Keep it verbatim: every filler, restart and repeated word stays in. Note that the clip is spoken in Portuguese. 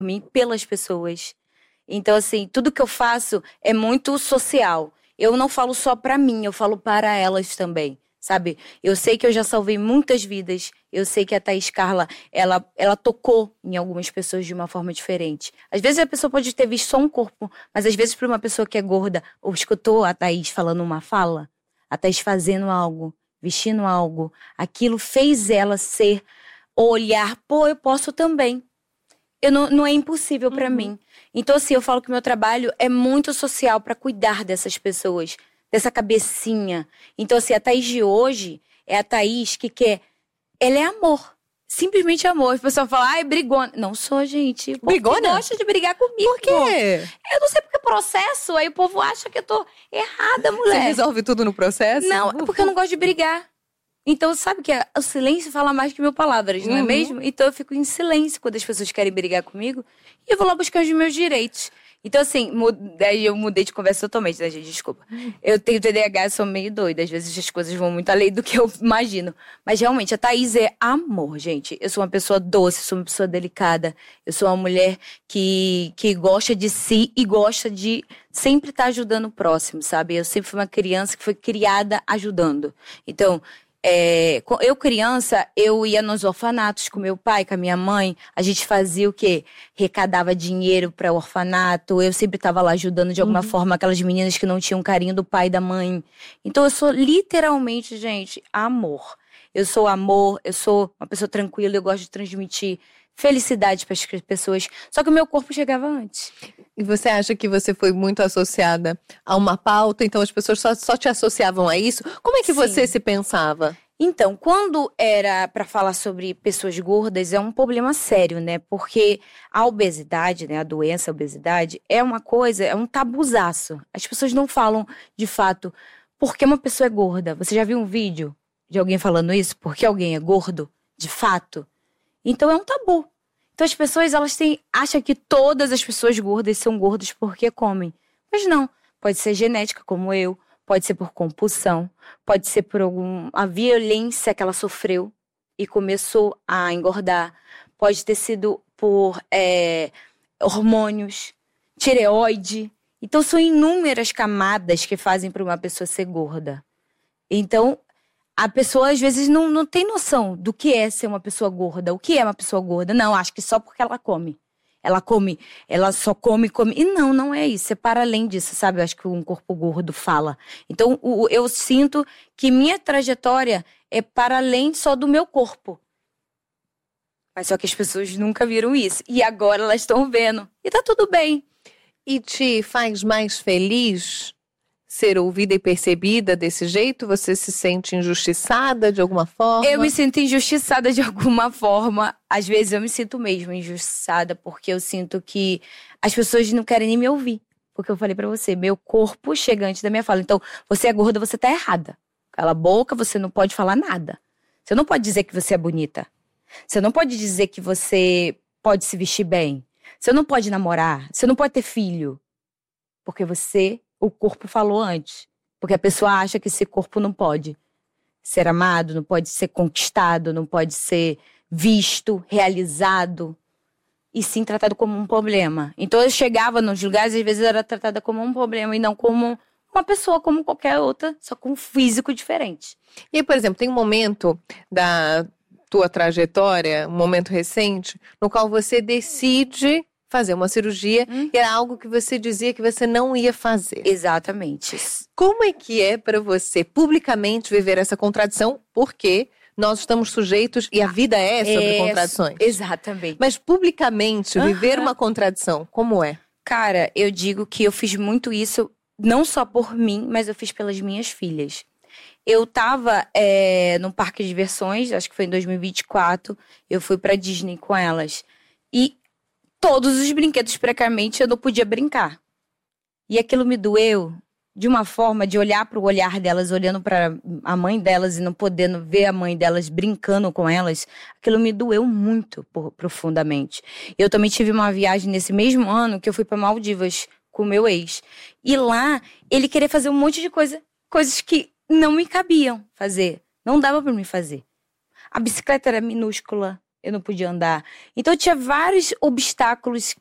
mim, pelas pessoas. Então, assim, tudo que eu faço é muito social. Eu não falo só pra mim, eu falo para elas também, sabe? Eu sei que eu já salvei muitas vidas. Eu sei que a Thaís Carla, ela, ela tocou em algumas pessoas de uma forma diferente. Às vezes a pessoa pode ter visto só um corpo, mas às vezes para uma pessoa que é gorda, ou escutou a Thaís falando uma fala, a Thaís fazendo algo, vestindo algo, aquilo fez ela ser, olhar, pô, eu posso também. Eu não, não é impossível pra Uhum. mim. Então, assim, eu falo que o meu trabalho é muito social pra cuidar dessas pessoas, dessa cabecinha. Então, assim, a Thaís de hoje é a Thaís que quer... Ela é amor. Simplesmente amor. As pessoas falam, ai, brigona. Não sou, gente. O Brigona? povo gosta de brigar comigo. Por quê? Eu não sei porque é processo. Aí o povo acha que eu tô errada, Você mulher. resolve tudo no processo? Não, é porque eu não gosto de brigar. Então, sabe que o silêncio fala mais que mil palavras, não é Uhum. mesmo? Então, eu fico em silêncio quando as pessoas querem brigar comigo. E eu vou lá buscar os meus direitos. Então, assim, daí eu mudei de conversa totalmente, né, gente? Desculpa. Eu tenho T D A H, sou meio doida. Às vezes as coisas vão muito além do que eu imagino. Mas, realmente, a Thaís é amor, gente. Eu sou uma pessoa doce, sou uma pessoa delicada. Eu sou uma mulher que, que gosta de si e gosta de sempre estar ajudando o próximo, sabe? Eu sempre fui uma criança que foi criada ajudando. Então... É, eu criança, eu ia nos orfanatos com meu pai, com a minha mãe. A gente fazia o quê? Recadava dinheiro para o orfanato. Eu sempre estava lá ajudando de alguma Uhum. forma aquelas meninas que não tinham carinho do pai e da mãe. Então eu sou literalmente, gente, amor. Eu sou amor, eu sou uma pessoa tranquila, eu gosto de transmitir felicidade para as pessoas. Só que o meu corpo chegava antes. E você acha que você foi muito associada a uma pauta, então as pessoas só, só te associavam a isso? Como é que Sim. você se pensava? Então, quando era para falar sobre pessoas gordas, é um problema sério, né? Porque a obesidade, né, a doença, a obesidade, é uma coisa, é um tabuzaço. As pessoas não falam, de fato, por que uma pessoa é gorda. Você já viu um vídeo de alguém falando isso? Por que alguém é gordo, de fato? Então, é um tabu. Então, as pessoas, elas têm, acham que todas as pessoas gordas são gordas porque comem. Mas não, pode ser genética, como eu. Pode ser por compulsão, pode ser por alguma violência que ela sofreu e começou a engordar. Pode ter sido por é, hormônios, tireoide. Então, são inúmeras camadas que fazem para uma pessoa ser gorda. Então, a pessoa, às vezes, não, não tem noção do que é ser uma pessoa gorda. O que é uma pessoa gorda? Não, acho que só porque ela come. Ela come, ela só come, come. E não, não é isso. É para além disso, sabe? Eu acho que um corpo gordo fala. Então, o, eu sinto que minha trajetória é para além só do meu corpo. Mas só que as pessoas nunca viram isso. E agora elas estão vendo. E tá tudo bem. E te faz mais feliz ser ouvida e percebida desse jeito? Você se sente injustiçada de alguma forma? Eu me sinto injustiçada de alguma forma. Às vezes eu me sinto mesmo injustiçada, porque eu sinto que as pessoas não querem nem me ouvir. Porque eu falei pra você, meu corpo chega antes da minha fala. Então, você é gorda, você tá errada. Cala a boca, você não pode falar nada. Você não pode dizer que você é bonita. Você não pode dizer que você pode se vestir bem. Você não pode namorar. Você não pode ter filho. Porque você... O corpo falou antes. Porque a pessoa acha que esse corpo não pode ser amado, não pode ser conquistado, não pode ser visto, realizado. E sim tratado como um problema. Então eu chegava nos lugares, às vezes era tratada como um problema e não como uma pessoa, como qualquer outra, só com um físico diferente. E aí, por exemplo, tem um momento da tua trajetória, um momento recente, no qual você decide fazer uma cirurgia, Hum. e era algo que você dizia que você não ia fazer. Exatamente. Como é que é para você publicamente viver essa contradição? Porque nós estamos sujeitos, e a vida é sobre É, contradições. Exatamente. Mas publicamente viver Aham. uma contradição, como é? Cara, eu digo que eu fiz muito isso, não só por mim, mas eu fiz pelas minhas filhas. Eu tava é, num parque de diversões, acho que foi em dois mil e vinte e quatro, eu fui pra Disney com elas. E todos os brinquedos, precariamente, eu não podia brincar. E aquilo me doeu de uma forma de olhar para o olhar delas, olhando para a mãe delas e não podendo ver a mãe delas brincando com elas. Aquilo me doeu muito por, profundamente. Eu também tive uma viagem nesse mesmo ano que eu fui para Maldivas com o meu ex. E lá, ele queria fazer um monte de coisa, coisas que não me cabiam fazer. Não dava para mim fazer. A bicicleta era minúscula. eu não podia andar. Então tinha vários obstáculos